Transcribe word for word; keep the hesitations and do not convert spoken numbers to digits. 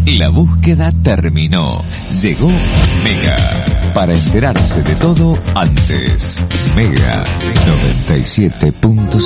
La búsqueda terminó. Llegó Mega. Para enterarse de todo antes. Mega noventa y siete punto